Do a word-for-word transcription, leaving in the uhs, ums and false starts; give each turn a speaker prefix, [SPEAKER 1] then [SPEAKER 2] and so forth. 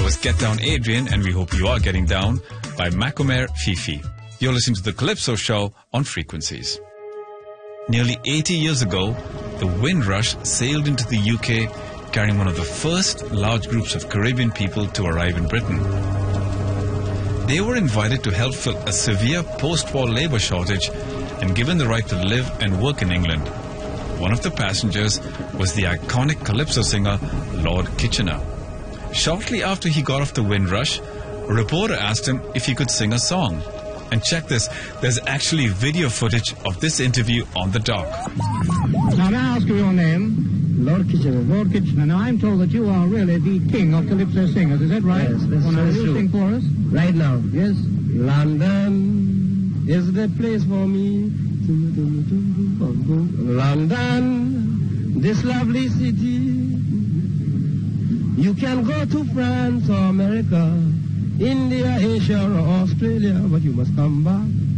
[SPEAKER 1] was Get Down Adrian, and we hope you are getting down, by Macomer Fifi. You're listening to The Calypso Show on Frequencies. Nearly eighty years ago, the Windrush sailed into the U K, carrying one of the first large groups of Caribbean people to arrive in Britain. They were invited to help fill a severe post-war labour shortage and given the right to live and work in England. One of the passengers was the iconic calypso singer Lord Kitchener. Shortly after he got off the Windrush, a reporter asked him if he could sing a song. And check this, there's actually video footage of this interview on the dock.
[SPEAKER 2] Now, may I ask you your name?
[SPEAKER 3] Lord Kitchener.
[SPEAKER 2] Lord Kitchener. Now, I'm told that you are really the king of calypso singers. Is that right?
[SPEAKER 3] Yes, that's
[SPEAKER 2] well, now,
[SPEAKER 3] so
[SPEAKER 2] you
[SPEAKER 3] true.
[SPEAKER 2] sing for us?
[SPEAKER 3] Right now.
[SPEAKER 2] Yes.
[SPEAKER 3] London is the place for me. London, this lovely city. You can go to France or America, India, Asia, or Australia, but you must come back